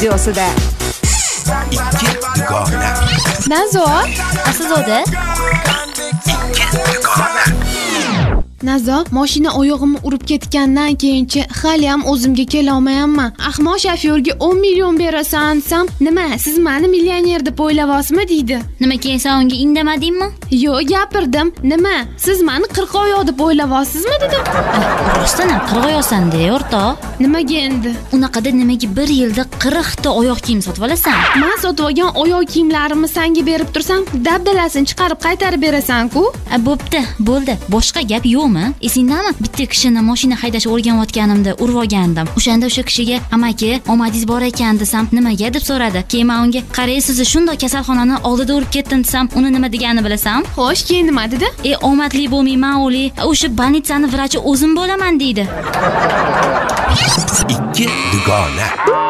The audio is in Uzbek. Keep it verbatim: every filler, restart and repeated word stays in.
videosida. ikki dugona. Nazo, Aslida ikki dugona. Nazo, mashina oyog'imni urib ketgandan keyinchi hali ham o'zimga kela olmayapman. Ahmoq shofyorga o'n million berasan desam, nima, siz meni millioner deb o'ylayapsizmi deydi. nima keyin sen unga indamadingmi? Yo'q, gapirdim. Nima, siz meni qirq oyoq deb o'ylayapsizmi dedim. Rostdan ham qirq oyoqsan-da, o'rtoq. Nimaga endi? Unaqada nimaga bir yilda qirq ta oyoq kiyim sotib olasan? Men sotib olgan oyoq kiyimlarimni senga berib tursam, dabdalasini chiqarib qaytarib berasan-ku. A, bo'pti, bo'ldi. Boshqa gap yo'qmi? Esingdami? Bitta kishini mashina haydashga o'rganayotganimda urib olgandim. O'shanda o'sha kishiga "Amaki, omadingiz bor ekan" desam, "Nimaga?" deb so'radi. Keyin men unga "Qaraysiz, shunday kasalxonani oldida urib ketdim" desam, uni nima deganini bilasan? Xo'sh, keyin nima dedi? "E, omadli bo'lmayman, o'li. O'sha больницani vrachi o'zim bo'laman" deydi. ikki dugona.